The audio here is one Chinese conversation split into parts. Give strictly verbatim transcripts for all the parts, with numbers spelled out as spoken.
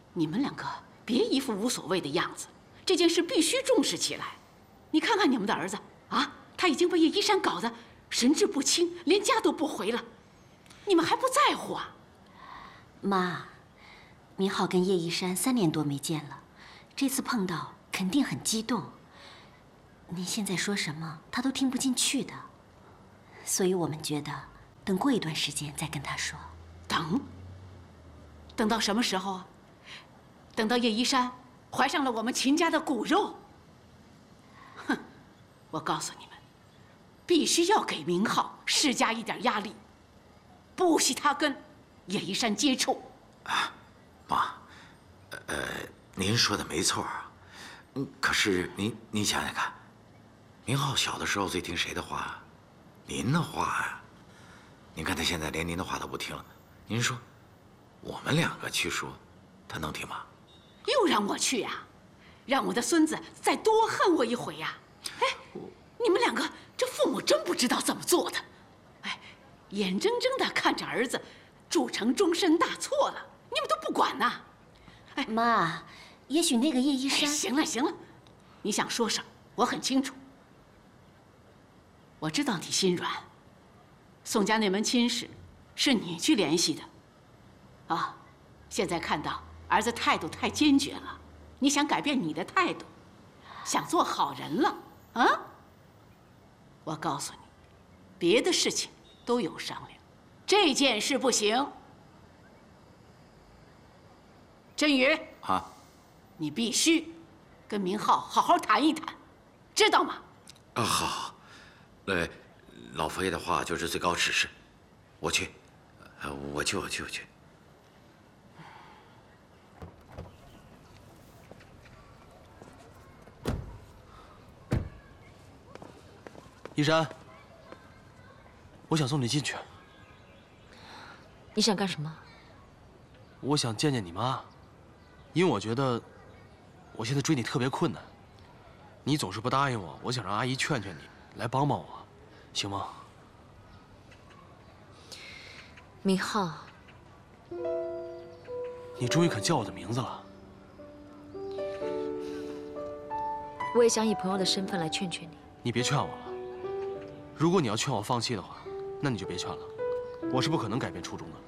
你们两个别一副无所谓的样子，这件事必须重视起来。你看看你们的儿子啊，他已经被叶一山搞得神志不清，连家都不回了，你们还不在乎啊？ 妈，明浩跟叶一山三年多没见了，这次碰到肯定很激动。您现在说什么，他都听不进去的，所以我们觉得等过一段时间再跟他说。 等？等到什么时候啊？等到叶一山怀上了我们秦家的骨肉？哼！我告诉你们，必须要给明浩施加一点压力，不许他跟叶一山接触。 啊，妈，呃，您说的没错啊。嗯，可是您您想想看，明浩小的时候最听谁的话？您的话呀。您看他现在连您的话都不听了，您说，我们两个去说，他能听吗？ 又让我去呀、啊？让我的孙子再多恨我一回呀、啊？哎，你们两个这父母真不知道怎么做的。哎，眼睁睁地看着儿子铸成终身大错了，你们都不管呐？ 哎，妈，也许那个叶一山…… 哎，行了行了，你想说什么？我很清楚。我知道你心软，宋家那门亲事是你去联系的，啊，现在看到儿子态度太坚决了，你想改变你的态度，想做好人了，啊？我告诉你，别的事情都有商量，这件事不行。振宇啊， 你必须跟明浩好好谈一谈，知道吗？ 啊，好，呃，老佛爷的话就是最高指示，我去，呃，我去，我去，我去。 一山，我想送你进去。 你想干什么？ 我想见见你妈，因为我觉得我现在追你特别困难，你总是不答应我，我想让阿姨劝劝你，来帮帮我，行吗？ 明浩， 你终于肯叫我的名字了。 我也想以朋友的身份来劝劝你。 你别劝我了。如果你要劝我放弃的话，那你就别劝了。我是不可能改变初衷的。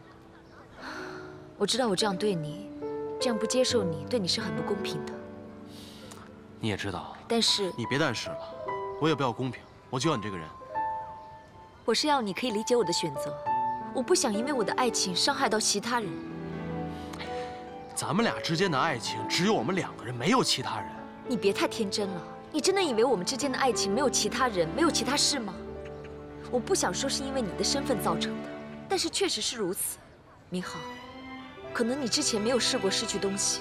我知道我这样对你，这样不接受你，对你是很不公平的。 你也知道。 但是你别但是了，我也不要公平，我就要你这个人。 我是要你可以理解我的选择，我不想因为我的爱情伤害到其他人。 咱们俩之间的爱情只有我们两个人，没有其他人。 你别太天真了。你真的以为我们之间的爱情没有其他人，没有其他事吗？我不想说是因为你的身份造成的，但是确实是如此。明浩，可能你之前没有试过失去东西。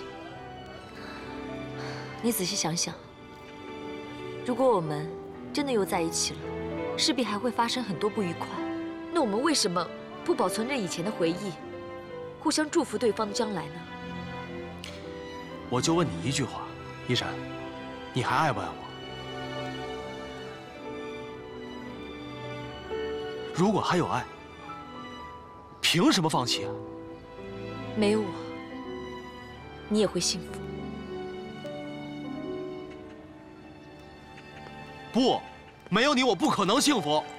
你仔细想想，如果我们真的又在一起了，势必还会发生很多不愉快。那我们为什么不保存着以前的回忆，互相祝福对方的将来呢？ 我就问你一句话，一山，你还爱不爱我？如果还有爱，凭什么放弃啊？ 没有我，你也会幸福。 不，没有你我不可能幸福。